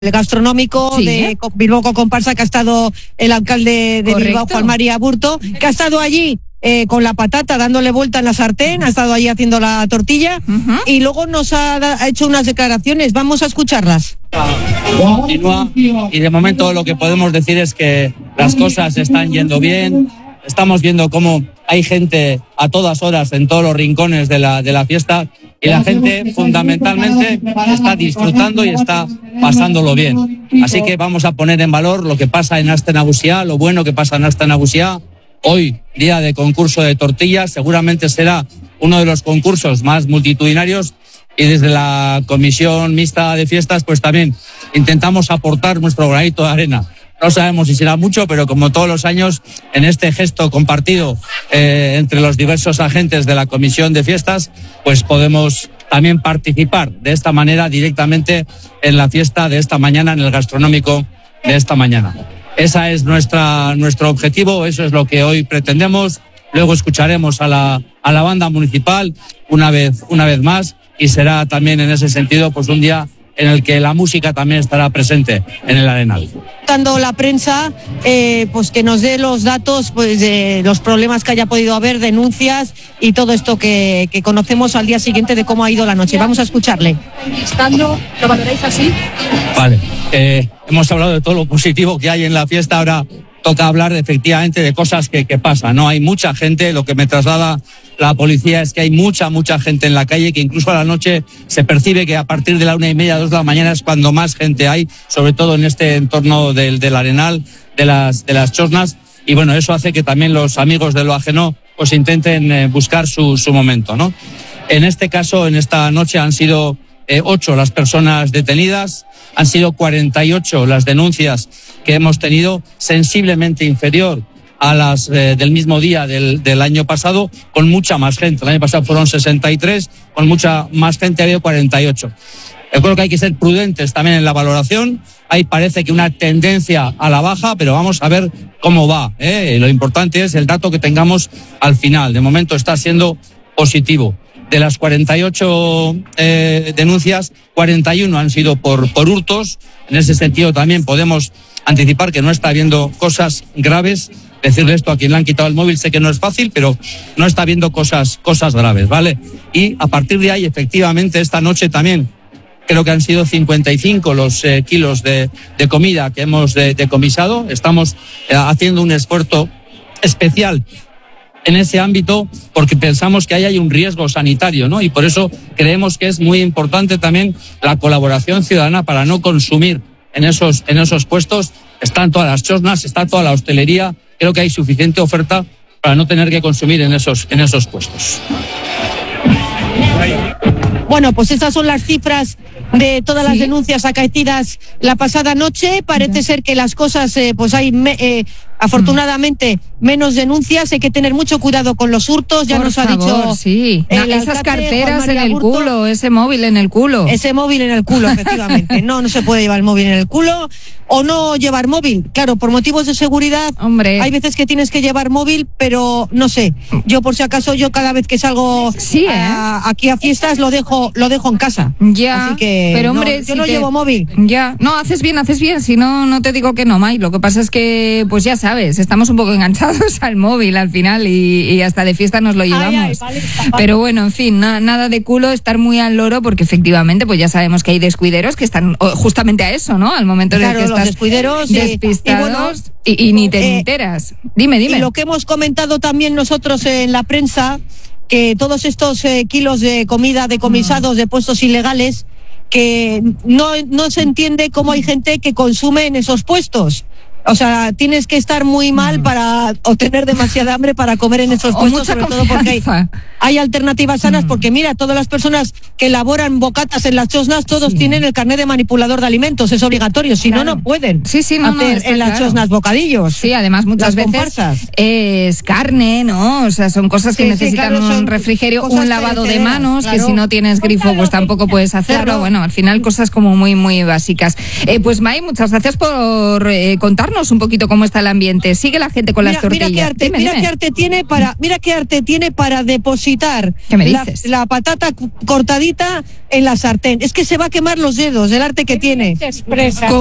el gastronómico de Bilbao Comparsa, que ha estado el alcalde de Bilbao, Juan María Aburto, que ha estado allí con la patata dándole vuelta en la sartén, ha estado allí haciendo la tortilla y luego nos ha hecho unas declaraciones. Vamos a escucharlas. Continúa y de momento lo que podemos decir es que las cosas están yendo bien. Estamos viendo cómo hay gente a todas horas en todos los rincones de la fiesta y la gente fundamentalmente está disfrutando y está pasándolo bien. Así que vamos a poner en valor lo que pasa en Aste Nagusia, lo bueno que pasa en Aste Nagusia. Hoy, día de concurso de tortillas, seguramente será uno de los concursos más multitudinarios y desde la Comisión Mixta de Fiestas pues también intentamos aportar nuestro granito de arena. No sabemos si será mucho, pero como todos los años, en este gesto compartido entre los diversos agentes de la Comisión de Fiestas, pues podemos también participar de esta manera directamente en la fiesta de esta mañana, en el gastronómico de esta mañana. Esa es nuestro objetivo, eso es lo que hoy pretendemos. Luego escucharemos a la banda municipal una vez más y será también en ese sentido pues un día en el que la música también estará presente en el Arenal. Dando la prensa, pues que nos dé los datos pues de los problemas que haya podido haber, denuncias y todo esto que conocemos al día siguiente de cómo ha ido la noche. Vamos a escucharle. ¿Lo valoráis así? Vale, hemos hablado de todo lo positivo que hay en la fiesta, ahora toca hablar efectivamente de cosas que pasan, ¿no? Hay mucha gente, lo que me traslada la policía es que hay mucha gente en la calle, que incluso a la noche se percibe que a partir de la 1:30, 2 de la mañana es cuando más gente hay, sobre todo en este entorno del Arenal, de las chosnas, y bueno, eso hace que también los amigos de lo ajeno pues intenten buscar su momento, ¿no? En este caso, en esta noche han sido 8 las personas detenidas, han sido 48 las denuncias que hemos tenido, sensiblemente inferior a las del mismo día del año pasado, con mucha más gente. El año pasado fueron 63, con mucha más gente ha habido 48. Yo creo que hay que ser prudentes también en la valoración. Ahí parece que una tendencia a la baja, pero vamos a ver cómo va. Lo importante es el dato que tengamos al final. De momento está siendo positivo. De las 48 denuncias, 41 han sido por hurtos. En ese sentido también podemos anticipar que no está habiendo cosas graves. Decirle esto a quien le han quitado el móvil sé que no es fácil, pero no está habiendo cosas graves, ¿vale? Y a partir de ahí, efectivamente, esta noche también creo que han sido 55 los kilos de comida que hemos decomisado. Estamos haciendo un esfuerzo especial en ese ámbito porque pensamos que ahí hay un riesgo sanitario, ¿no? Y por eso creemos que es muy importante también la colaboración ciudadana para no consumir en esos puestos. Están todas las chosnas, está toda la hostelería. Creo que hay suficiente oferta para no tener que consumir en esos puestos. Bueno, pues estas son las cifras de todas las denuncias acaecidas la pasada noche. Parece ser que las cosas, pues hay afortunadamente menos denuncias. Hay que tener mucho cuidado con los hurtos. Ya nos ha dicho esas carteras en el culo, ese móvil en el culo. Ese móvil en el culo, efectivamente. No se puede llevar el móvil en el culo o no llevar móvil. Claro, por motivos de seguridad. Hombre, hay veces que tienes que llevar móvil, pero no sé. Yo por si acaso, cada vez que salgo aquí a fiestas lo dejo en casa. Ya. Así que pero hombre, yo no llevo móvil. Ya. No, haces bien. Si no te digo que no, May. Lo que pasa es que, pues ya sabes, estamos un poco enganchados al móvil al final y hasta de fiesta nos lo llevamos. Vale. Pero bueno, en fin, nada de culo, estar muy al loro porque efectivamente pues ya sabemos que hay descuideros que están justamente a eso, ¿no? Al momento en el que estás despistados y ni te enteras. Dime. Y lo que hemos comentado también nosotros en la prensa, que todos estos kilos de comida decomisados de puestos ilegales, que no se entiende cómo hay gente que consume en esos puestos. O sea, tienes que estar muy mal para obtener demasiada hambre para comer en esos puestos, sobre todo porque hay alternativas sanas, porque mira, todas las personas que elaboran bocatas en las chosnas, todos tienen el carnet de manipulador de alimentos, es obligatorio, si no pueden hacer en las chosnas bocadillos. Sí, además muchas veces es carne, ¿no? O sea, son cosas que necesitan un refrigerio, un lavado de manos, que si no tienes grifo pues tampoco puedes hacerlo. Bueno, al final cosas como muy, muy básicas. Pues May, muchas gracias por contarnos un poquito cómo está el ambiente. Sigue la gente con las tortillas. Mira qué arte tiene para depositar depositar ¿Qué me dices? la patata cortadita en la sartén. Es que se va a quemar los dedos, el arte que tiene.